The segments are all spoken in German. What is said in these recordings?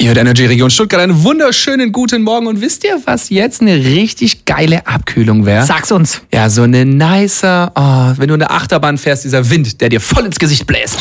Ihr hört Energy Region Stuttgart, einen wunderschönen guten Morgen. Und wisst ihr, was jetzt eine richtig geile Abkühlung wäre? Sag's uns. Ja, so eine nicer, wenn du eine Achterbahn fährst, dieser Wind, der dir voll ins Gesicht bläst.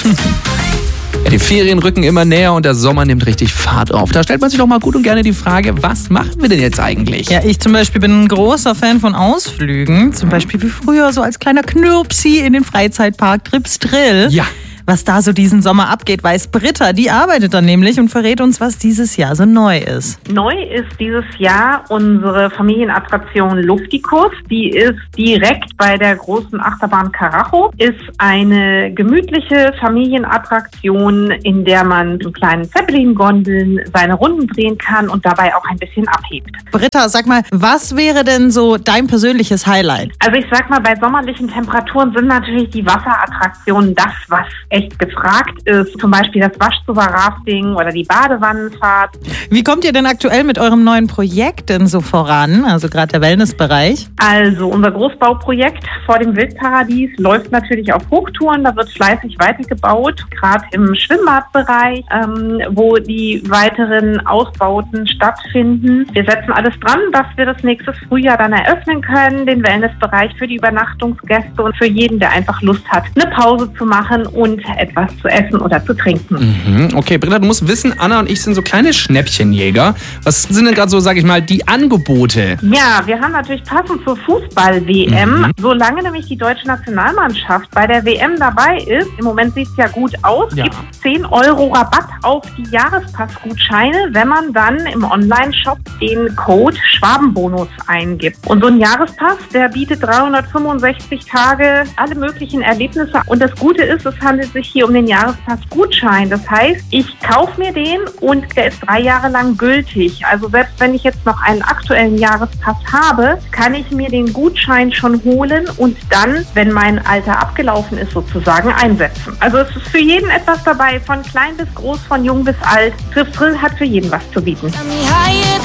Ja, die Ferien rücken immer näher und der Sommer nimmt richtig Fahrt auf. Da stellt man sich doch mal gut und gerne die Frage, was machen wir denn jetzt eigentlich? Ja, ich zum Beispiel bin ein großer Fan von Ausflügen. Zum Beispiel wie früher so als kleiner Knirpsi in den Freizeitpark Trips Drill. Ja. Was da so diesen Sommer abgeht, weiß Britta. Die arbeitet dann nämlich und verrät uns, was dieses Jahr so neu ist. Neu ist dieses Jahr unsere Familienattraktion Luftikus. Die ist direkt bei der großen Achterbahn Karacho. Ist eine gemütliche Familienattraktion, in der man mit kleinen Zeppelin-Gondeln seine Runden drehen kann und dabei auch ein bisschen abhebt. Britta, sag mal, was wäre denn so dein persönliches Highlight? Also ich sag mal, bei sommerlichen Temperaturen sind natürlich die Wasserattraktionen das, was echt gefragt ist. Zum Beispiel das Waschzuber-Rafting oder die Badewannenfahrt. Wie kommt ihr denn aktuell mit eurem neuen Projekt denn so voran? Also gerade der Wellnessbereich. Also unser Großbauprojekt vor dem Wildparadies läuft natürlich auf Hochtouren. Da wird fleißig weitergebaut, gerade im Schwimmbadbereich, wo die weiteren Ausbauten stattfinden. Wir setzen alles dran, dass wir das nächstes Frühjahr dann eröffnen können, den Wellnessbereich für die Übernachtungsgäste und für jeden, der einfach Lust hat, eine Pause zu machen und etwas zu essen oder zu trinken. Okay, Britta, du musst wissen, Anna und ich sind so kleine Schnäppchenjäger. Was sind denn gerade so, sag ich mal, die Angebote? Ja, wir haben natürlich passend zur Fußball-WM, solange nämlich die deutsche Nationalmannschaft bei der WM dabei ist, im Moment sieht es ja gut aus, gibt es 10 € Rabatt auf die Jahrespassgutscheine, wenn man dann im Online-Shop den Code Schwabenbonus eingibt. Und so ein Jahrespass, der bietet 365 Tage alle möglichen Erlebnisse. Und das Gute ist, es handelt sich hier um den Jahrespass-Gutschein. Das heißt, ich kaufe mir den und der ist 3 Jahre lang gültig. Also selbst wenn ich jetzt noch einen aktuellen Jahrespass habe, kann ich mir den Gutschein schon holen und dann, wenn mein Alter abgelaufen ist, sozusagen einsetzen. Also es ist für jeden etwas dabei, von klein bis groß, von jung bis alt. Trips Drill hat für jeden was zu bieten.